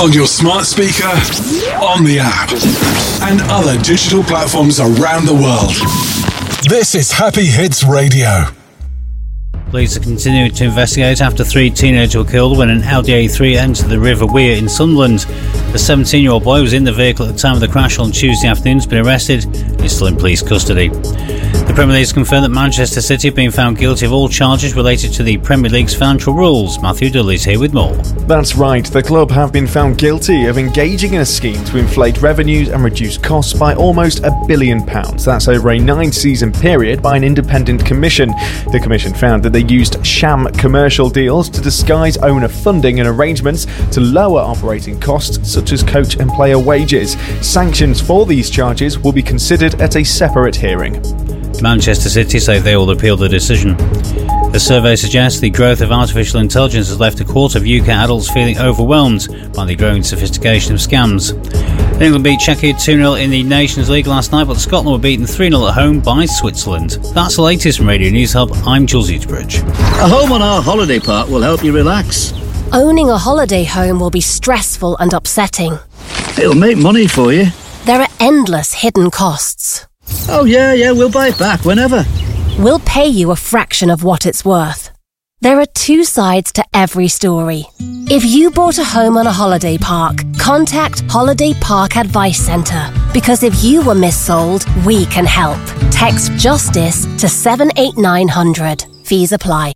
On your smart speaker, on the app, and other digital platforms around the world. This is Happy Hits Radio. Police are continuing to investigate after 3 teenagers were killed when an Audi A3 entered the River Wear in Sunderland. The 17-year-old boy was in the vehicle at the time of the crash on Tuesday afternoon. Has been arrested and is still in police custody. The Premier League has confirmed that Manchester City have been found guilty of all charges related to the Premier League's financial rules. Matthew Dudley's here with more. That's right, the club have been found guilty of engaging in a scheme to inflate revenues and reduce costs by almost £1 billion. That's over a 9-season period by an independent commission. The commission found that they used sham commercial deals to disguise owner funding and arrangements to lower operating costs such as coach and player wages. Sanctions for these charges will be considered at a separate hearing. Manchester City say they will appeal the decision. The survey suggests the growth of artificial intelligence has left a quarter of UK adults feeling overwhelmed by the growing sophistication of scams. England beat Czechia 2-0 in the Nations League last night, but Scotland were beaten 3-0 at home by Switzerland. That's the latest from Radio News Hub. I'm Jules Eatsbridge. A home on our holiday park will help you relax. Owning a holiday home will be stressful and upsetting. It'll make money for you. There are endless hidden costs. Oh yeah, we'll buy it back whenever. We'll pay you a fraction of what it's worth. There are 2 sides to every story. If you bought a home on a holiday park, contact Holiday Park Advice Centre. Because if you were missold, we can help. Text JUSTICE to 78900. Fees apply.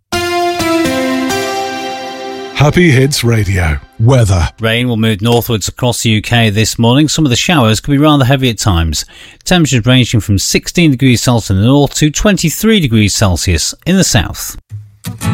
Happy Hits Radio. Weather. Rain will move northwards across the UK this morning. Some of the showers could be rather heavy at times. Temperatures ranging from 16 degrees Celsius in the north to 23 degrees Celsius in the south.